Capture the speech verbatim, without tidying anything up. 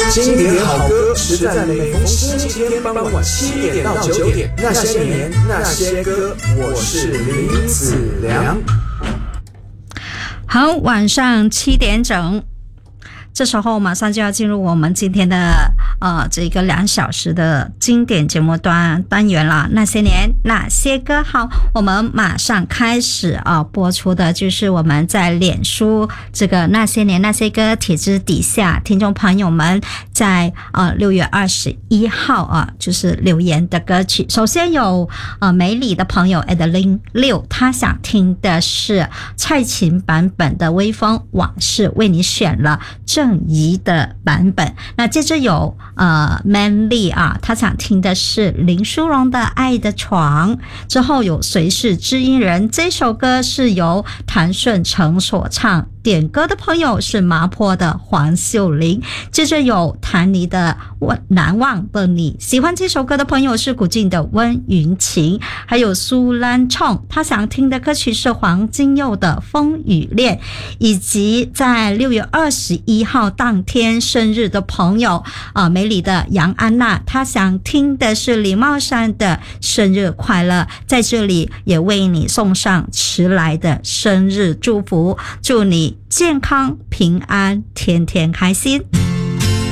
经典好歌是在每逢星期天傍晚七点到九点。那些年，那些歌，我是林子良。 好，晚上七点整，这时候马上就要进入我们今天的呃这个两小时的经典节目单单元了。那些年那些歌，好，我们马上开始啊、呃、播出的就是我们在脸书这个那些年那些歌帖子底下，听众朋友们在呃六月二十一号啊就是留言的歌曲。首先有呃梅里的朋友 Adeline 六，他想听的是蔡琴版本的《微风往事》，为你选了郑怡的版本。那接着有呃 Manly 啊，他想听的是林淑荣的《爱的床》，之后有谁是知音人，这首歌是由谭顺成所唱，点歌的朋友是麻坡的黄秀玲。接着有谭妮的《难忘的你》，喜欢这首歌的朋友是古晋的《温云情》，还有苏兰冲，他想听的歌曲是黄金佑的《风雨恋》，以及在六月二十一号当天生日的朋友啊，梅里的杨安娜，她想听的是李茂山的生日快乐，在这里也为你送上迟来的生日祝福，祝你健康平安，天天开心。